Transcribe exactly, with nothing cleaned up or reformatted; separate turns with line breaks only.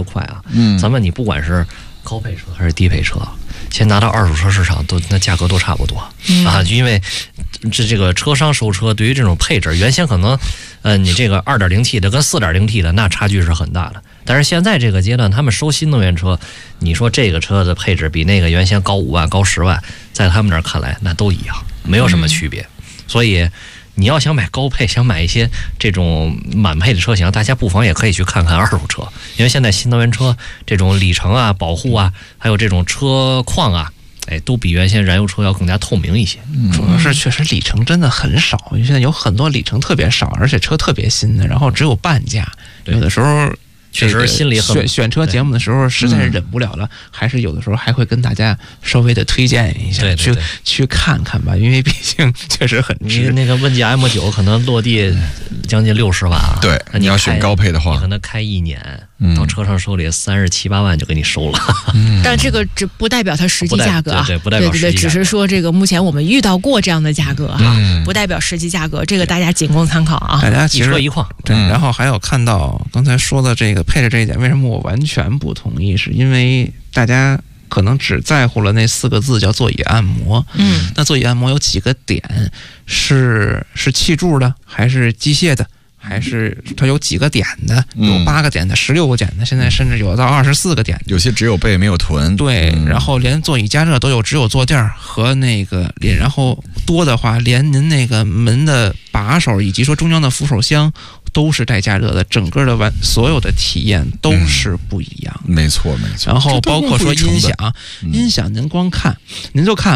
快啊。嗯，咱们你不管是高配车还是低配车，先拿到二手车市场都那价格都差不多、嗯、啊，因为这这个车商收车对于这种配置，原先可能呃你这个 二点零 T 的跟 四点零 T 的那差距是很大的，但是现在这个阶段他们收新能源车，你说这个车的配置比那个原先高五万高十万，在他们那儿看来那都一样，没有什么区别、嗯、所以你要想买高配，想买一些这种满配的车型，大家不妨也可以去看看二手车，因为现在新能源车这种里程啊、保护啊，还有这种车况啊，哎，都比原先燃油车要更加透明一些。
嗯、主要是确实里程真的很少，现在有很多里程特别少，而且车特别新的，然后只有半价，有的时候。
确实心里很
选选车节目的时候实在是忍不了了、嗯、还是有的时候还会跟大家稍微的推荐一下，
对对对
去去看看吧，因为毕竟确实很值。
那个问界 M 九 可能落地将近六十万了，
对，你要选高配的话，
你可能开一年、嗯、到车上手里三十七八万就给你收了、
嗯、但这个只不代表它实际价格啊，
对对，不代表实际价格，
对对对，只是说这个目前我们遇到过这样的价格哈、嗯，不代表实际价格，这个大家仅供参考啊。
大家其实
一车一况，
对、嗯，然后还有看到刚才说的这个配置这一点，为什么我完全不同意？是因为大家可能只在乎了那四个字叫座椅按摩。嗯，那座椅按摩有几个点？是是气柱的，还是机械的？还是它有几个点的？有八个点的，十六个点的，现在甚至有到二十四个点的。
有些只有背没有臀。
对、嗯，然后连座椅加热都有，只有坐垫和那个连，然后多的话，连您那个门的把手以及说中央的扶手箱都是带加热的，整个的完所有的体验都是不一样的。
嗯、没错没错。
然后包括说音响，音响您光看，您就看。